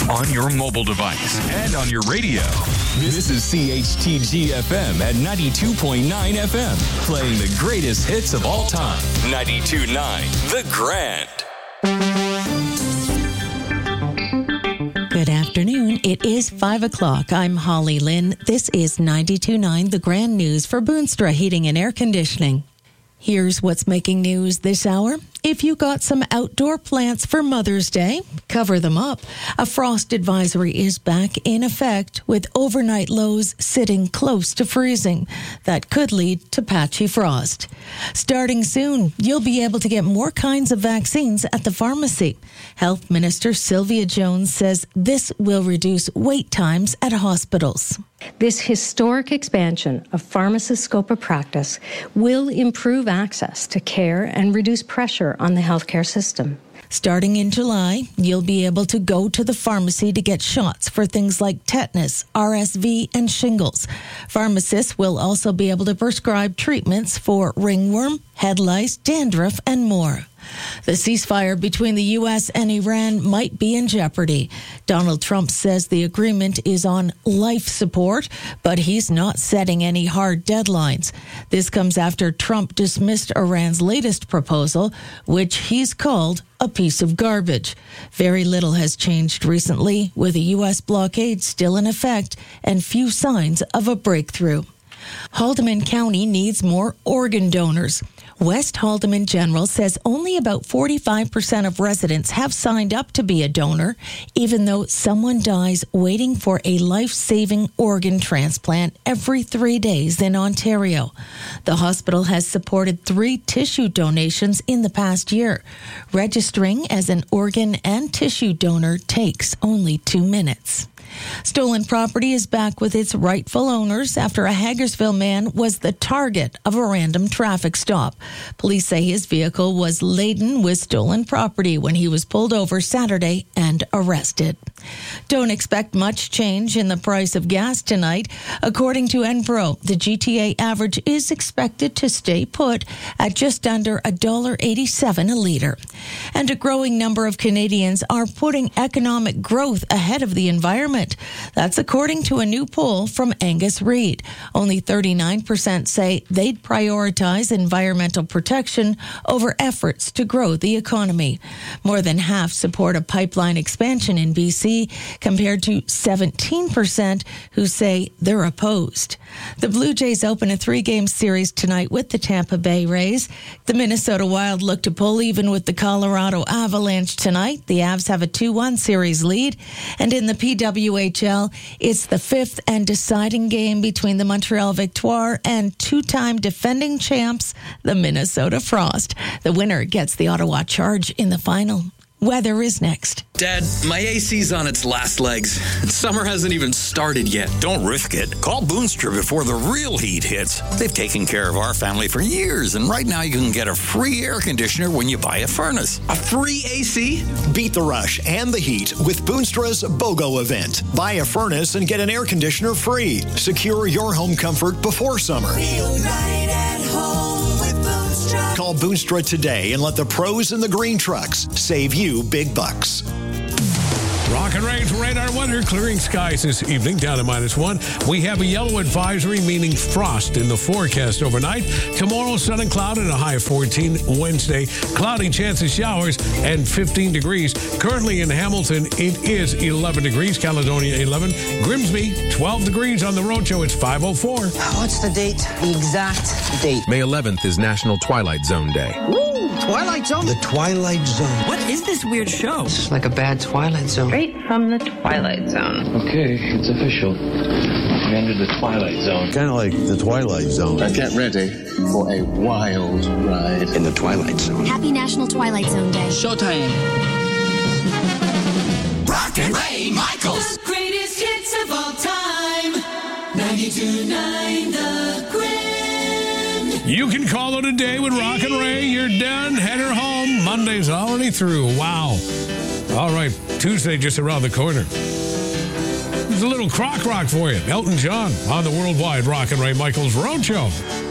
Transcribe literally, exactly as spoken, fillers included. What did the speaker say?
on your mobile device and on your radio. This is C H T G F M at ninety-two point nine F M, playing the greatest hits of all time. ninety-two point nine The Grand. Good afternoon. It is five o'clock. I'm Holly Lynn. This is ninety-two point nine The Grand News for Boonstra Heating and Air Conditioning. Here's what's making news this hour. If you got some outdoor plants for Mother's Day, cover them up. A frost advisory is back in effect with overnight lows sitting close to freezing. That could lead to patchy frost. Starting soon, you'll be able to get more kinds of vaccines at the pharmacy. Health Minister Sylvia Jones says this will reduce wait times at hospitals. This historic expansion of pharmacist scope of practice will improve access to care and reduce pressure on the healthcare system. Starting in July, you'll be able to go to the pharmacy to get shots for things like tetanus, R S V, and shingles. Pharmacists will also be able to prescribe treatments for ringworm, head lice, dandruff, and more. The ceasefire between the U S and Iran might be in jeopardy. Donald Trump says the agreement is on life support, but he's not setting any hard deadlines. This comes after Trump dismissed Iran's latest proposal, which he's called a piece of garbage. Very little has changed recently, with a U S blockade still in effect and few signs of a breakthrough. Haldimand County needs more organ donors. West Haldimand General says only about forty-five percent of residents have signed up to be a donor, even though someone dies waiting for a life-saving organ transplant every three days in Ontario. The hospital has supported three tissue donations in the past year. Registering as an organ and tissue donor takes only two minutes. Stolen property is back with its rightful owners after a Hagersville man was the target of a random traffic stop. Police say his vehicle was laden with stolen property when he was pulled over Saturday and arrested. Don't expect much change in the price of gas tonight. According to Enpro, the G T A average is expected to stay put at just under one dollar eighty-seven a litre. And a growing number of Canadians are putting economic growth ahead of the environment. That's according to a new poll from Angus Reid. Only thirty-nine percent say they'd prioritize environmental protection over efforts to grow the economy. More than half support a pipeline expansion in B C, compared to seventeen percent who say they're opposed. The Blue Jays open a three-game series tonight with the Tampa Bay Rays. The Minnesota Wild look to pull even with the Colorado Avalanche tonight. The Avs have a two one series lead. And in the P W H L, it's the fifth and deciding game between the Montreal Victoire and two-time defending champs, the Minnesota Frost. The winner gets the Ottawa Charge in the final. Weather is next. Dad, my A C's on its last legs. Summer hasn't even started yet. Don't risk it. Call Boonstra before the real heat hits. They've taken care of our family for years, and right now you can get a free air conditioner when you buy a furnace. A free A C? Beat the rush and the heat with Boonstra's BOGO event. Buy a furnace and get an air conditioner free. Secure your home comfort before summer. Feel right at home with Boonstra. Call Boonstra today and let the pros in the green trucks save you big bucks. Rock and Rage radar weather, clearing skies this evening, down to minus one. We have a yellow advisory, meaning frost in the forecast overnight. Tomorrow, sun and cloud and a high of fourteen. Wednesday, cloudy, chance of showers and fifteen degrees. Currently in Hamilton, it is eleven degrees. Caledonia, eleven. Grimsby, twelve degrees. On the Roadshow, it's five oh four. What's the date? The exact date. May eleventh is National Twilight Zone Day. Woo! Twilight Zone? The Twilight Zone. What is this weird show? It's like a bad Twilight Zone. Straight from the Twilight Zone. Okay, it's official. We entered the Twilight Zone. Kind of like the Twilight Zone. Now get ready for a wild ride in the Twilight Zone. Happy National Twilight Zone Day. Showtime. Rock and Ray Michaels. The greatest hits of all time. ninety-two point nine The Grand. You can call it a day with Rock and Ray. You're done. Head her home. Monday's already through. Wow. All right. Tuesday just around the corner. There's a little crock rock for you. Elton John on the Worldwide Rock and Ray Michaels Roadshow.